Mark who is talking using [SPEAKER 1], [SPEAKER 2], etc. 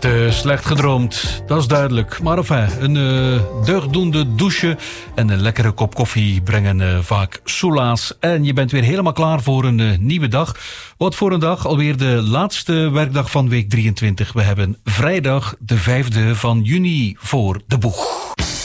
[SPEAKER 1] heeft slecht gedroomd, dat is duidelijk. Maar enfin, een deugddoende douche en een lekkere kop koffie brengen vaak soelaas. En je bent weer helemaal klaar voor een nieuwe dag. Wat voor een dag, alweer de laatste werkdag van week 23. We hebben vrijdag de 5e van juni voor de boeg.